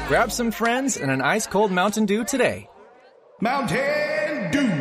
Grab some friends and an ice-cold Mountain Dew today. Mountain Dew.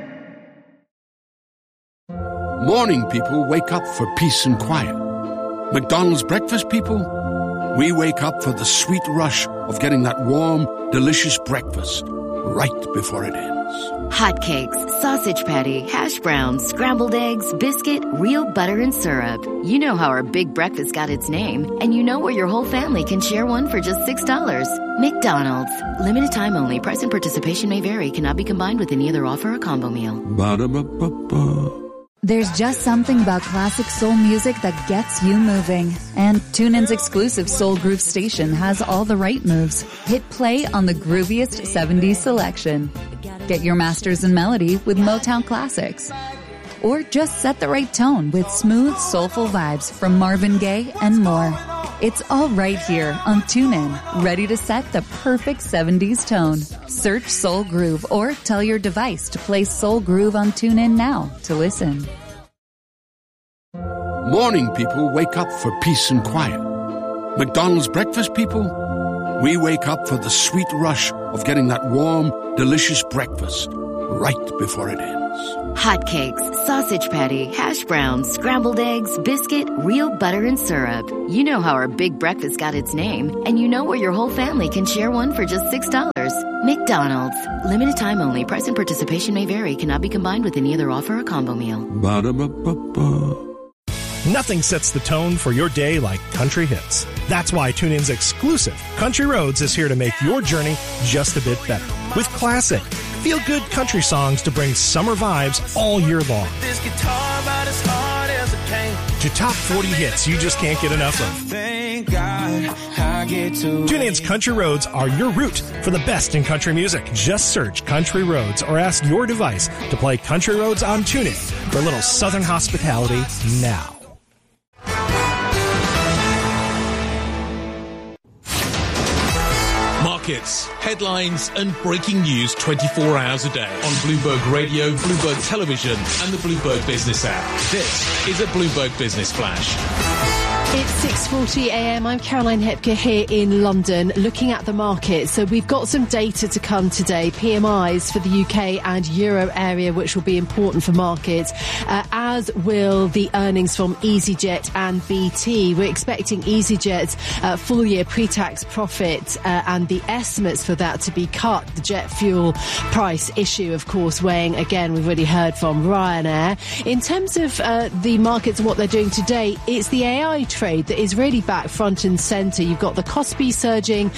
Morning people wake up for peace and quiet. McDonald's breakfast people, we wake up for the sweet rush of getting that warm, delicious breakfast right before it ends. Hotcakes, sausage patty, hash browns, scrambled eggs, biscuit, real butter and syrup. You know how our big breakfast got its name, and you know where your whole family can share one for just $6. McDonald's. Limited time only. Price and participation may vary. Cannot be combined with any other offer or combo meal. Ba-da-ba-ba-ba. There's just something about classic soul music that gets you moving. And TuneIn's exclusive Soul Groove station has all the right moves. Hit play on the grooviest 70s selection. Get your masters in melody with Motown classics. Or just set the right tone with smooth, soulful vibes from Marvin Gaye and more. It's all right here on TuneIn, ready to set the perfect 70s tone. Search Soul Groove or tell your device to play Soul Groove on TuneIn now to listen. Morning people wake up for peace and quiet. McDonald's breakfast people, we wake up for the sweet rush of getting that warm, delicious breakfast right before it ends. Hotcakes, sausage patty, hash browns, scrambled eggs, biscuit, real butter and syrup. You know how our big breakfast got its name, and you know where your whole family can share one for just $6. McDonald's. Limited time only. Price and participation may vary. Cannot be combined with any other offer or combo meal. Ba-da-ba-ba-ba. Nothing sets the tone for your day like country hits. That's why TuneIn's exclusive Country Roads is here to make your journey just a bit better. With classic, feel-good country songs to bring summer vibes all year long. This guitar about as hard as it came. To top 40 hits you just can't get enough of. Thank God I get to. TuneIn's Country Roads are your route for the best in country music. Just search Country Roads or ask your device to play Country Roads on TuneIn for a little southern hospitality now. Markets, headlines and breaking news 24 hours a day on Bloomberg Radio, Bloomberg Television and the Bloomberg Business app. This is a Bloomberg Business Flash. It's 6:40 a.m. I'm Caroline Hepker here in London looking at the market. So we've got some data to come today, PMIs for the UK and Euro area, which will be important for markets, as will the earnings from EasyJet and BT. We're expecting EasyJet's full year pre-tax profit and the estimates for that to be cut. The jet fuel price issue, of course, weighing again. We've already heard from Ryanair. In terms of the markets and what they're doing today, it's the AI trade that is really back front and centre. You've got the Kospi surging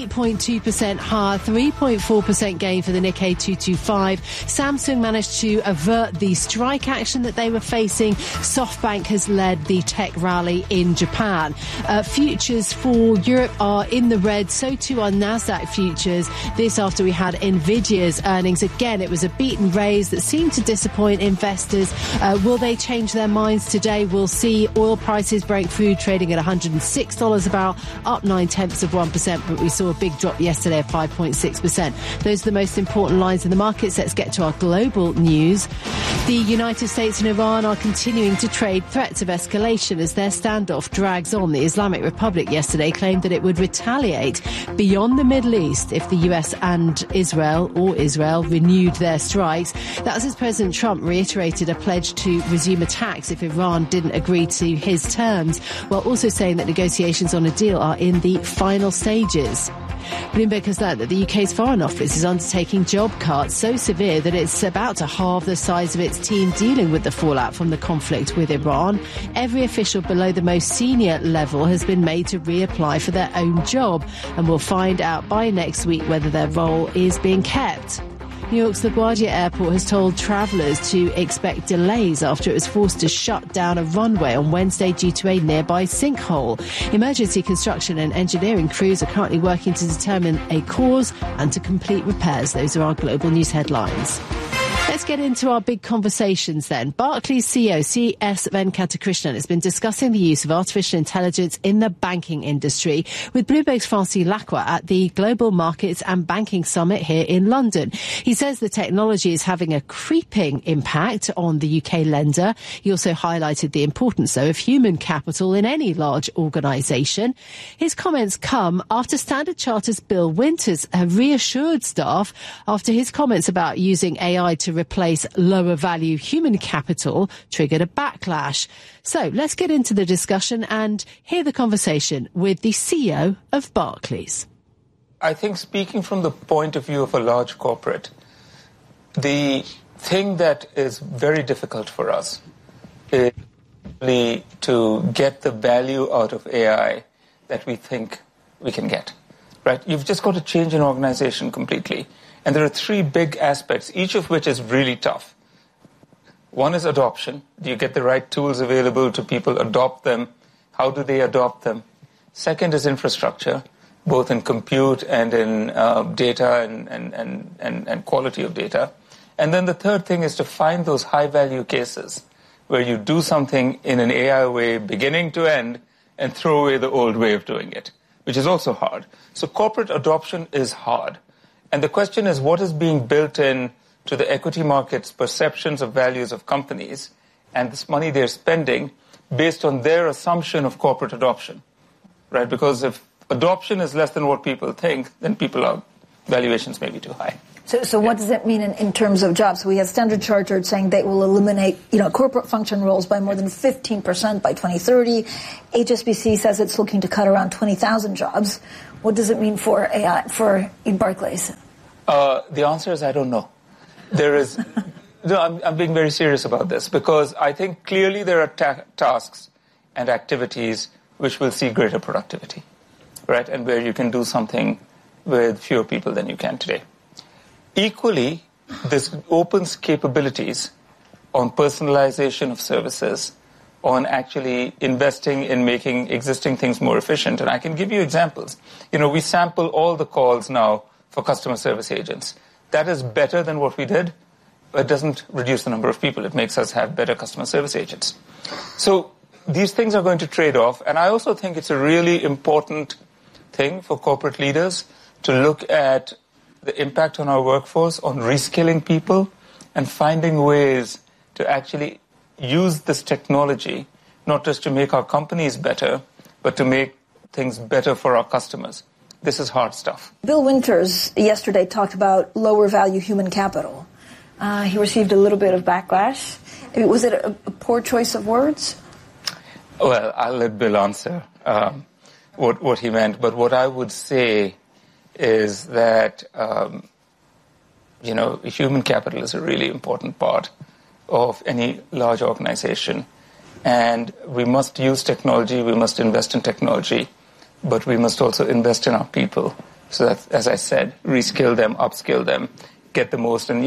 8.2% higher, 3.4% gain for the Nikkei 225. Samsung managed to avert the strike action that they were facing. SoftBank has led the tech rally in Japan. Futures for Europe are in the red, so too are Nasdaq futures. This after we had Nvidia's earnings. Again, it was a beat and raise that seemed to disappoint investors. Will they change their minds today? We'll see. Oil prices, Brent crude trading at $106 a barrel, up 0.9%, but we saw a big drop yesterday of 5.6%. Those are the most important lines in the markets. Let's get to our global news. The United States and Iran are continuing to trade threats of escalation as their standoff drags on. The Islamic Republic yesterday claimed that it would retaliate beyond the Middle East if the US and Israel renewed their strikes. That was as President Trump reiterated a pledge to resume attacks if Iran didn't agree to his terms, while also saying that negotiations on a deal are in the final stages. Bloomberg has learned that the UK's Foreign Office is undertaking job cuts so severe that it's about to halve the size of its team dealing with the fallout from the conflict with Iran. Every official below the most senior level has been made to reapply for their own job, and we'll find out by next week whether their role is being kept. New York's LaGuardia Airport has told travellers to expect delays after it was forced to shut down a runway on Wednesday due to a nearby sinkhole. Emergency construction and engineering crews are currently working to determine a cause and to complete repairs. Those are our global news headlines. Let's let's get into our big conversations then. Barclays CEO C.S. Venkatakrishnan has been discussing the use of artificial intelligence in the banking industry with Bloomberg's Francis Lacqua at the Global Markets and Banking Summit here in London. He says the technology is having a creeping impact on the UK lender. He also highlighted the importance, though, of human capital in any large organisation. His comments come after Standard Chartered's Bill Winters have reassured staff after his comments about using AI to replace lower value human capital triggered a backlash. So let's get into the discussion and hear the conversation with the CEO of Barclays. I think speaking from the point of view of a large corporate, the thing that is very difficult for us is to get the value out of AI that we think we can get. Right? You've just got to change an organization completely. And there are three big aspects, each of which is really tough. One is adoption. Do you get the right tools available to people adopt them? How do they adopt them? Second is infrastructure, both in compute and in data and quality of data. And then the third thing is to find those high-value cases where you do something in an AI way, beginning to end, and throw away the old way of doing it, which is also hard. So corporate adoption is hard. And the question is, what is being built in to the equity market's perceptions of values of companies and this money they're spending based on their assumption of corporate adoption, right? Because if adoption is less than what people think, then valuations may be too high. So what does that mean in terms of jobs? So we have Standard Chartered saying they will eliminate, corporate function roles by more than 15% by 2030. HSBC says it's looking to cut around 20,000 jobs. What does it mean for AI, for Barclays? The answer is I don't know. I'm being very serious about this because I think clearly there are tasks and activities which will see greater productivity, right? And where you can do something with fewer people than you can today. Equally, this opens capabilities on personalization of services, on actually investing in making existing things more efficient. And I can give you examples. We sample all the calls now for customer service agents. That is better than what we did, but it doesn't reduce the number of people. It makes us have better customer service agents. So these things are going to trade off. And I also think it's a really important thing for corporate leaders to look at the impact on our workforce, on reskilling people, and finding ways to actually use this technology, not just to make our companies better, but to make things better for our customers. This is hard stuff. Bill Winters yesterday talked about lower value human capital. He received a little bit of backlash. Was it a poor choice of words? Well, I'll let Bill answer what he meant. But what I would say is that, human capital is a really important part of any large organization. And we must use technology, we must invest in technology, but we must also invest in our people so that, as I said, reskill them, upskill them, get the most. And,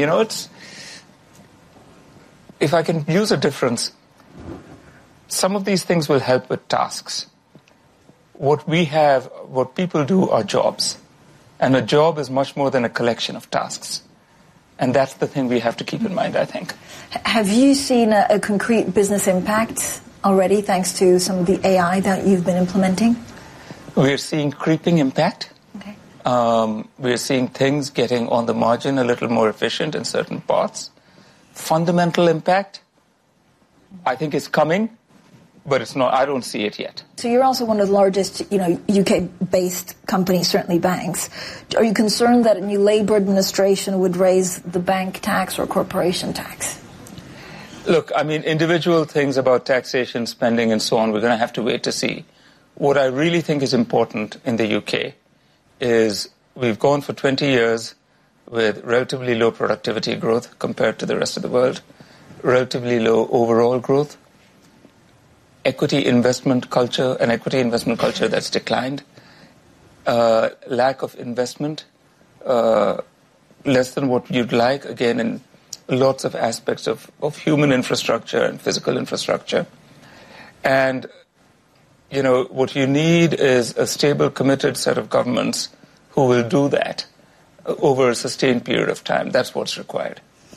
if I can use a difference, some of these things will help with tasks. What people do are jobs. And a job is much more than a collection of tasks. And that's the thing we have to keep in mind, I think. Have you seen a concrete business impact already thanks to some of the AI that you've been implementing? We're seeing creeping impact. Okay. We're seeing things getting on the margin a little more efficient in certain parts. Fundamental impact, I think, is coming. But it's not. I don't see it yet. So you're also one of the largest, UK-based companies, certainly banks. Are you concerned that a new Labour administration would raise the bank tax or corporation tax? Look, individual things about taxation, spending, and so on, we're going to have to wait to see. What I really think is important in the UK is we've gone for 20 years with relatively low productivity growth compared to the rest of the world, relatively low overall growth. Equity investment culture that's declined, lack of investment, less than what you'd like, again, in lots of aspects of human infrastructure and physical infrastructure. And, what you need is a stable, committed set of governments who will do that over a sustained period of time. That's what's required.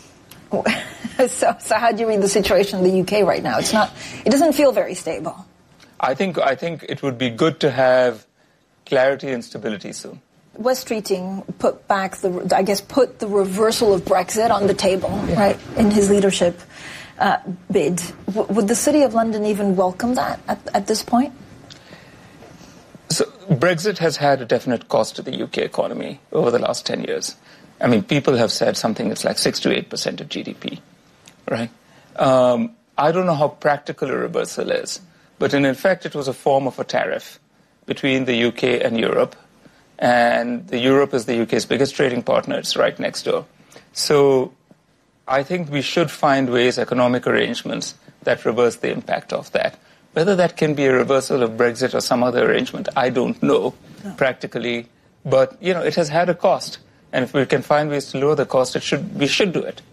So how do you read the situation in the UK right now? It doesn't feel very stable. I think it would be good to have clarity and stability soon. Wes Streeting put the reversal of Brexit on the table, right, in his leadership bid. Would the City of London even welcome that at this point? So Brexit has had a definite cost to the UK economy over the last 10 years. I mean, people have said something that's like 6 to 8% of GDP, right? I don't know how practical a reversal is, but in effect it was a form of a tariff between the UK and Europe. And Europe is the UK's biggest trading partner. It's right next door. So I think we should find ways, economic arrangements, that reverse the impact of that. Whether that can be a reversal of Brexit or some other arrangement, I don't know practically. But, it has had a cost. And if we can find ways to lower the cost, we should do it.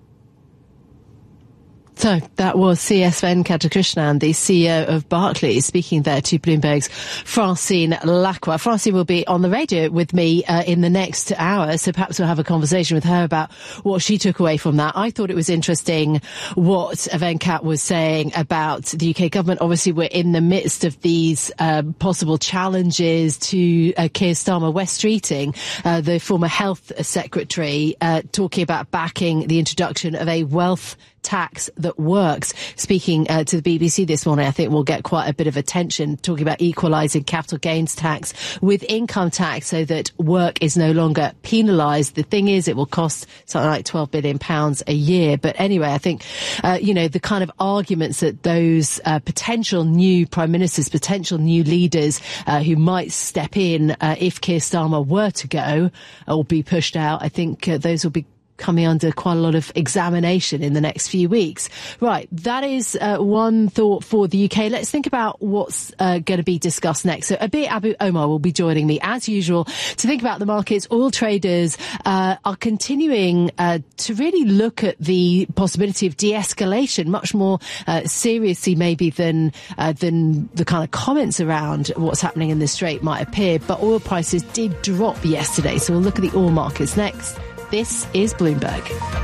So that was C.S. Venkatakrishnan, the CEO of Barclays, speaking there to Bloomberg's Francine Lacqua. Francine will be on the radio with me in the next hour, so perhaps we'll have a conversation with her about what she took away from that. I thought it was interesting what Venkat was saying about the UK government. Obviously, we're in the midst of these possible challenges to Keir Starmer. Wes Streeting, the former health secretary, talking about backing the introduction of a wealth tax that works. Speaking to the BBC this morning, I think we'll get quite a bit of attention talking about equalising capital gains tax with income tax so that work is no longer penalised. The thing is, it will cost something like £12 billion a year. But anyway, I think, the kind of arguments that those potential new prime ministers, potential new leaders who might step in if Keir Starmer were to go or be pushed out, I think those will be coming under quite a lot of examination in the next few weeks. Right, that is one thought for the UK. Let's think about what's going to be discussed next. So Abir Abu Omar will be joining me, as usual, to think about the markets. Oil traders are continuing to really look at the possibility of de-escalation, much more seriously maybe than the kind of comments around what's happening in the Strait might appear. But oil prices did drop yesterday, so we'll look at the oil markets next. This is Bloomberg.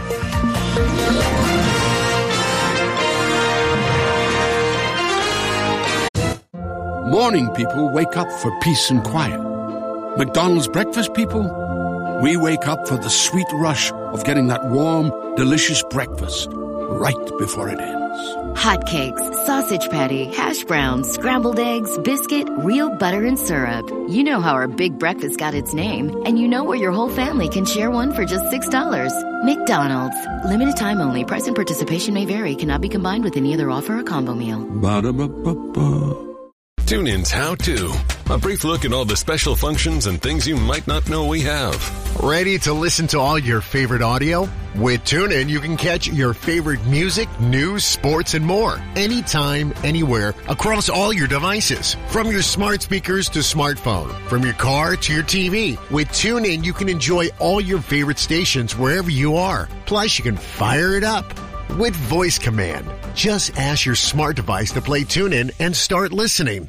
Morning people wake up for peace and quiet. McDonald's breakfast people, we wake up for the sweet rush of getting that warm, delicious breakfast right before it ends. Hotcakes, sausage patty, hash browns, scrambled eggs, biscuit, real butter and syrup. You know how our big breakfast got its name, and you know where your whole family can share one for just $6. McDonald's. Limited time only. Price and participation may vary. Cannot be combined with any other offer or combo meal. Ba-da-ba-ba-ba. TuneIn's How To. A brief look at all the special functions and things you might not know we have. Ready to listen to all your favorite audio? With TuneIn, you can catch your favorite music, news, sports, and more. Anytime, anywhere, across all your devices. From your smart speakers to smartphone. From your car to your TV. With TuneIn, you can enjoy all your favorite stations wherever you are. Plus, you can fire it up with voice command. Just ask your smart device to play TuneIn and start listening.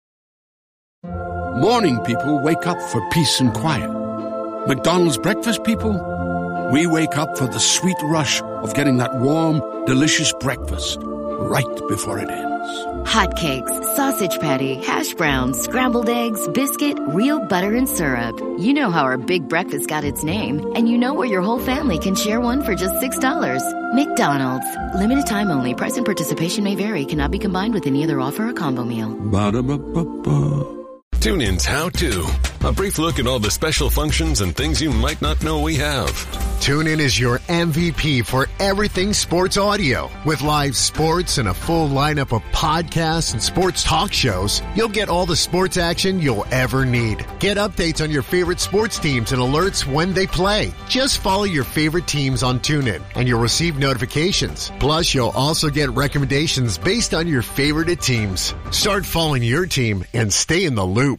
Morning people wake up for peace and quiet. McDonald's breakfast people, we wake up for the sweet rush of getting that warm, delicious breakfast right before it ends. Hotcakes, sausage patty, hash browns, scrambled eggs, biscuit, real butter and syrup. You know how our big breakfast got its name, and you know where your whole family can share one for just $6. McDonald's. Limited time only. Price and participation may vary. Cannot be combined with any other offer or combo meal. Ba-da-ba-ba-ba. TuneIn's How To. A brief look at all the special functions and things you might not know we have. TuneIn is your MVP for everything sports audio. With live sports and a full lineup of podcasts and sports talk shows, you'll get all the sports action you'll ever need. Get updates on your favorite sports teams and alerts when they play. Just follow your favorite teams on TuneIn and you'll receive notifications. Plus, you'll also get recommendations based on your favorite teams. Start following your team and stay in the loop.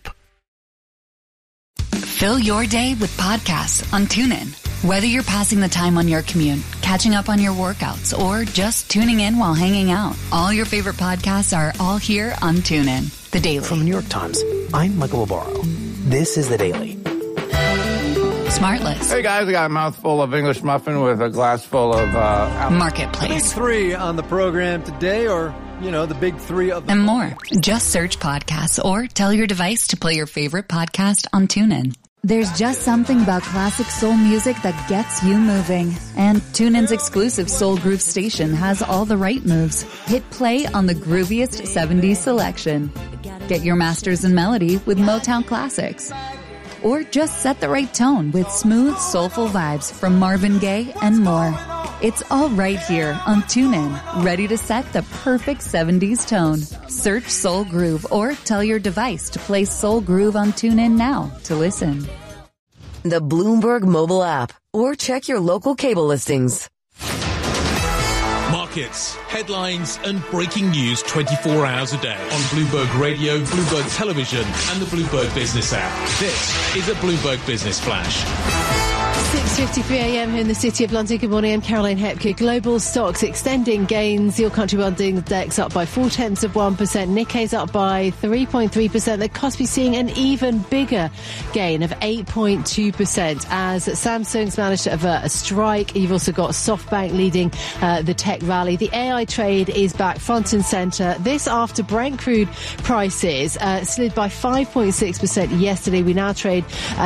Fill your day with podcasts on TuneIn. Whether you're passing the time on your commute, catching up on your workouts, or just tuning in while hanging out, all your favorite podcasts are all here on TuneIn. The Daily. From the New York Times, I'm Michael Barbaro. This is The Daily. SmartList. Hey guys, I got a mouthful of English muffin with a glass full of Marketplace. Big three on the program today, or, the big three of the and more. Just search podcasts or tell your device to play your favorite podcast on TuneIn. There's just something about classic soul music that gets you moving. And TuneIn's exclusive Soul Groove station has all the right moves. Hit play on the grooviest 70s selection. Get your masters in melody with Motown classics. Or just set the right tone with smooth, soulful vibes from Marvin Gaye and more. It's all right here on TuneIn, ready to set the perfect 70s tone. Search Soul Groove or tell your device to play Soul Groove on TuneIn now to listen. The Bloomberg mobile app, or check your local cable listings. Markets, headlines and breaking news 24 hours a day on Bloomberg Radio, Bloomberg Television and the Bloomberg Business app. This is a Bloomberg Business Flash. 6:53 a.m. here in the City of London. Good morning, I'm Caroline Hepke. Global stocks extending gains. Your country bond index up by 0.4%. Nikkei's up by 3.3%. The Kospi seeing an even bigger gain of 8.2% as Samsung's managed to avert a strike. You've also got SoftBank leading the tech rally. The AI trade is back front and centre. This after Brent crude prices slid by 5.6% yesterday. We now trade at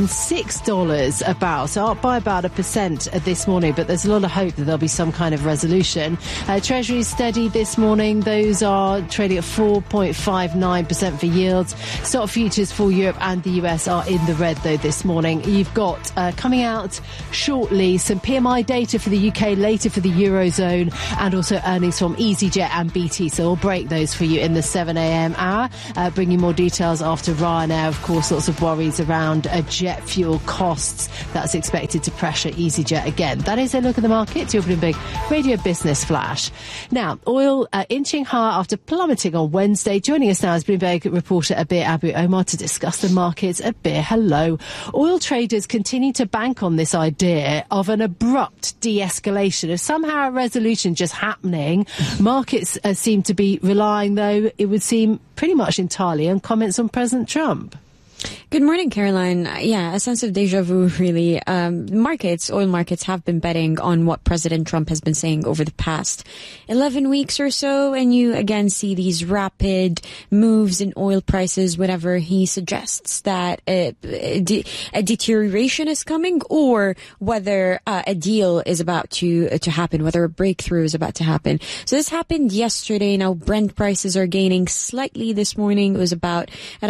$106 a barrel. So up by about 1% this morning, but there's a lot of hope that there'll be some kind of resolution. Treasury steady this morning. Those are trading at 4.59% for yields. Stock futures for Europe and the US are in the red, though, this morning. You've got coming out shortly some PMI data for the UK, later for the Eurozone, and also earnings from EasyJet and BT. So we'll break those for you in the 7 a.m. hour. Bring you more details after Ryanair. Of course, lots of worries around jet fuel costs. That's expected to pressure EasyJet again. That is a look at the markets. Your Bloomberg Radio Business Flash. Now, oil inching higher after plummeting on Wednesday. Joining us now is Bloomberg reporter Abir Abu Omar to discuss the markets. Abir, hello. Oil traders continue to bank on this idea of an abrupt de-escalation, of somehow a resolution just happening. Markets seem to be relying, though, it would seem pretty much entirely on comments on President Trump. Good morning, Caroline. Yeah, a sense of deja vu, really. Oil markets have been betting on what President Trump has been saying over the past 11 weeks or so, and you again see these rapid moves in oil prices whenever he suggests that a deterioration is coming, or whether a deal is about to happen, whether a breakthrough is about to happen. So this happened yesterday. Now Brent prices are gaining slightly this morning. It was about at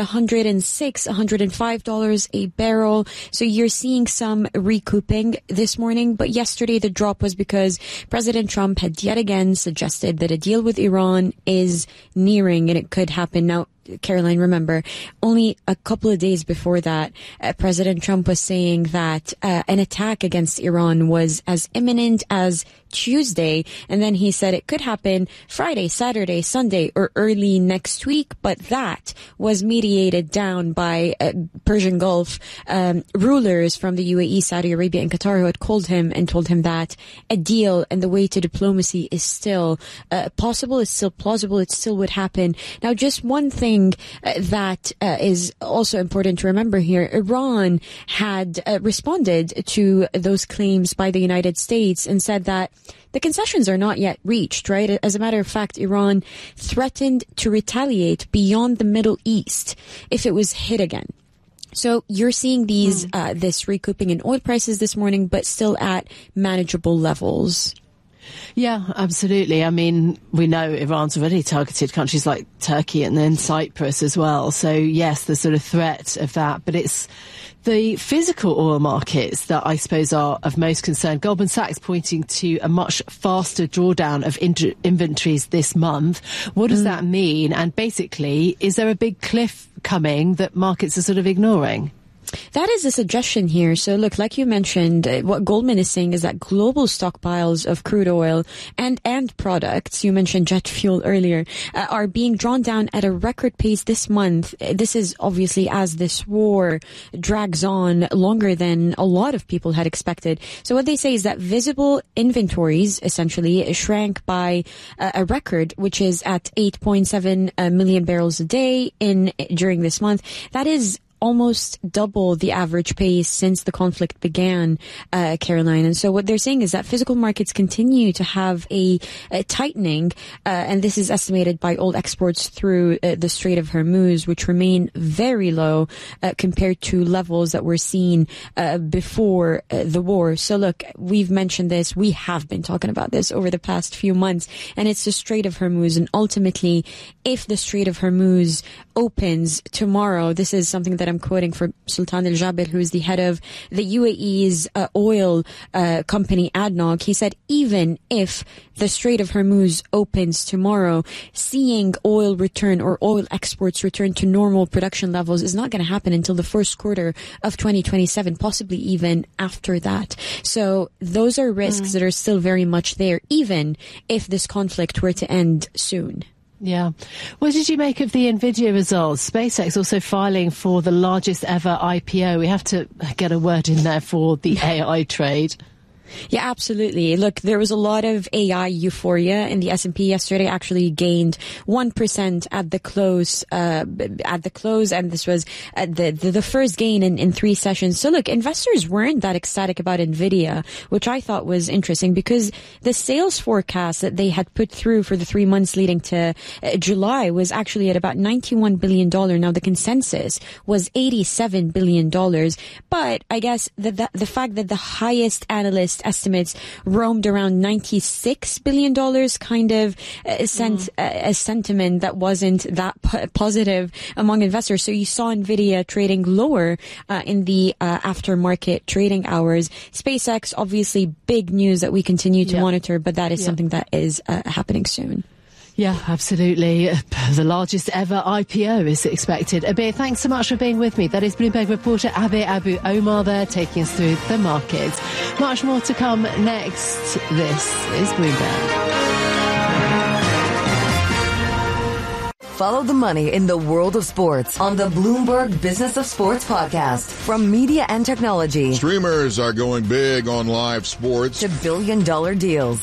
$105 a barrel. So you're seeing some recouping this morning. But yesterday the drop was because President Trump had yet again suggested that a deal with Iran is nearing and it could happen. Now, Caroline, remember, only a couple of days before that, President Trump was saying that an attack against Iran was as imminent as Tuesday, and then he said it could happen Friday, Saturday, Sunday, or early next week, but that was mediated down by Persian Gulf rulers from the UAE, Saudi Arabia, and Qatar, who had called him and told him that a deal and the way to diplomacy is still possible, it's still plausible, it still would happen. Now, just one thing that is also important to remember here, Iran had responded to those claims by the United States and said that the concessions are not yet reached, right? As a matter of fact, Iran threatened to retaliate beyond the Middle East if it was hit again. So you're seeing these this recouping in oil prices this morning, but still at manageable levels. Yeah, absolutely. I mean, we know Iran's already targeted countries like Turkey and then Cyprus as well. So yes, the sort of threat of that, but it's the physical oil markets that I suppose are of most concern. Goldman Sachs pointing to a much faster drawdown of inventories this month. What does that mean? And basically, is there a big cliff coming that markets are sort of ignoring? That is a suggestion here. So look, like you mentioned, what Goldman is saying is that global stockpiles of crude oil and products, you mentioned jet fuel earlier, are being drawn down at a record pace this month. This is obviously as this war drags on longer than a lot of people had expected. So what they say is that visible inventories essentially shrank by a record, which is at 8.7 million barrels a day during this month. That is almost double the average pace since the conflict began, Caroline. And so what they're saying is that physical markets continue to have a tightening, and this is estimated by oil exports through the Strait of Hormuz, which remain very low compared to levels that were seen before the war. So look, we've mentioned this. We have been talking about this over the past few months, and it's the Strait of Hormuz. And ultimately, if the Strait of Hormuz opens tomorrow, this is something that I'm quoting for Sultan Al Jaber, who is the head of the UAE's oil company ADNOC. He said, even if the Strait of Hormuz opens tomorrow, seeing oil return or oil exports return to normal production levels is not going to happen until the first quarter of 2027, possibly even after that. So those are risks that are still very much there, even if this conflict were to end soon. Yeah. What did you make of the NVIDIA results? SpaceX also filing for the largest ever IPO. We have to get a word in there for the AI trade. Yeah, absolutely. Look, there was a lot of AI euphoria in the S&P yesterday. Actually gained 1% at the close. And this was the first gain in 3 sessions. So look, investors weren't that ecstatic about NVIDIA, which I thought was interesting because the sales forecast that they had put through for the 3 months leading to July was actually at about $91 billion. Now the consensus was $87 billion. But I guess the fact that the highest analyst estimates roamed around $96 billion kind of sent a sentiment that wasn't that positive among investors. So you saw NVIDIA trading lower in the aftermarket trading hours. SpaceX, obviously big news that we continue to monitor, but that is something that is happening soon. Yeah, absolutely. The largest ever IPO is expected. Abir, thanks so much for being with me. That is Bloomberg reporter Abir Abu Omar there, taking us through the markets. Much more to come next. This is Bloomberg. Follow the money in the world of sports on the Bloomberg Business of Sports podcast. From media and technology Streamers are going big on live sports to billion-dollar deals.